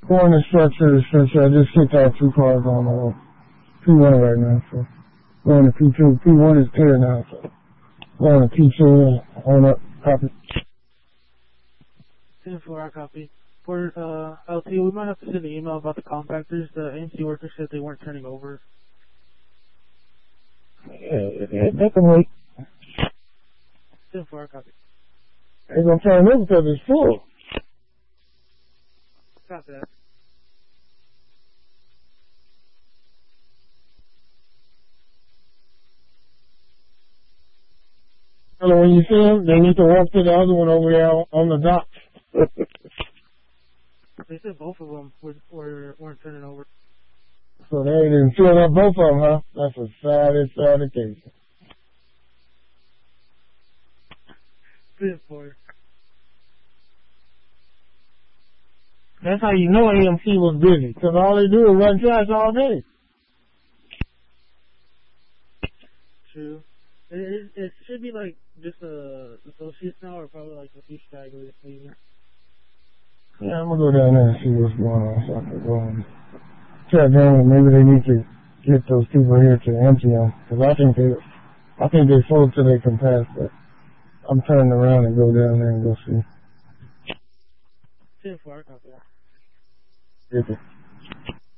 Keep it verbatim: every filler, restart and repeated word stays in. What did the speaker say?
Going to structure the structure. I just kicked out two cars on uh, P one right now, so going to P two. P one is clear now, so going to P two on up, copy. ten four, I copy. For uh, L T, we might have to send an email about the compactors. The A M C workers said they weren't turning over. Yeah, that can wait. ten four, I copy. They're going to turn over because it's full. Copy that. And when you see them, they need to walk to the other one over there on the dock. They said both of them were, were, weren't turning over. So they didn't fill up both of them, huh? That's a sad, sad occasion. ten four. That's how you know A M C was busy, because all they do is run trash all day. True. It, it, it should be like just uh, associates now, or probably like a few stragglers maybe. Yeah, I'm going to go down there and see what's going on, so I can go and check them. Maybe they need to get those people here to empty them, because I think they, I think they full till they can pass, but I'm turning around and go down there and go see. ten four, I copy that. Get it.